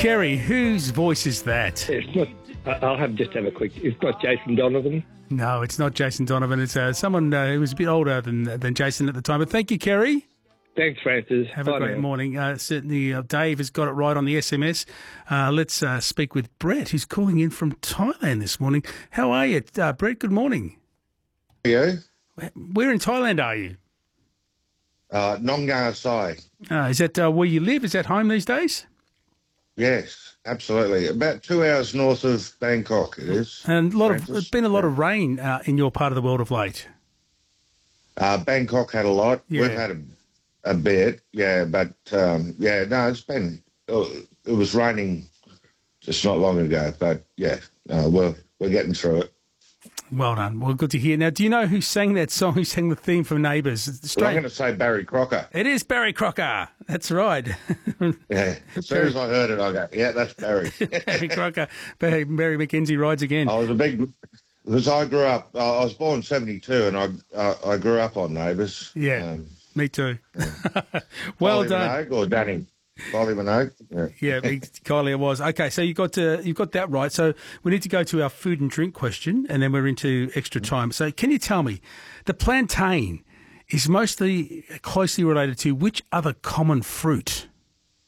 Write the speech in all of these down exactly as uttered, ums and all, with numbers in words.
Kerry, whose voice is that? It's not. I- I'll have just have a quick. It's not Jason Donovan. No, it's not Jason Donovan. It's uh, someone uh, who was a bit older than than Jason at the time. But thank you, Kerry. Thanks, Francis. Have Bye a great now. morning. Uh, certainly, uh, Dave has got it right on the S M S. Uh, let's uh, speak with Brett, who's calling in from Thailand this morning. How are you, uh, Brett? Good morning. You? Where in Thailand are you? Uh, Nongar Sai. Uh, is that uh, where you live? Is that home these days? Yes, absolutely. About two hours north of Bangkok, it is. And a lot of, Francis. there's been a lot of rain uh, in your part of the world of late. Uh, Bangkok had a lot. Yeah. We've had a, a bit, yeah, but um, yeah, no, it's been. Uh, it was raining just not long ago, but yeah, uh, we're we're getting through it. Well done. Well, good to hear. Now, do you know who sang that song? Who sang the theme from Neighbours? It's Well, I'm strange. going to say Barry Crocker. It is Barry Crocker. That's right. Yeah, as soon as I heard it, I go, yeah, that's Barry. Barry Crocker. Barry, Barry McKenzie rides again. I was a big because I grew up. I was born seventy-two, and I uh, I grew up on Neighbours. Yeah. Um, Me too. well Kylie done. Minogue or Danny. Kylie Minogue. Yeah. Yeah, me- Kylie, it was. Okay, so you got uh, you've got that right. So we need to go to our food and drink question, and then we're into extra time. So can you tell me, the plantain is mostly closely related to which other common fruit?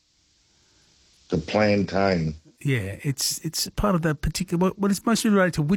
The plantain. Yeah, it's it's part of the particular. What, what is mostly related to which